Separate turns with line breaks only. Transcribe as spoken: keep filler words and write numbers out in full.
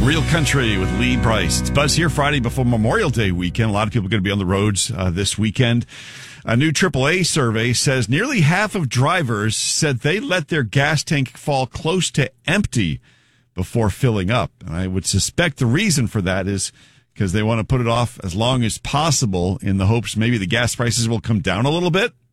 Real Country with Lee Brice. It's Buzz here Friday before Memorial Day weekend. A lot of people are going to be on the roads uh, this weekend. A new triple A survey says nearly half of drivers said they let their gas tank fall close to empty before filling up. And I would suspect the reason for that is because they want to put it off as long as possible in the hopes maybe the gas prices will come down a little bit.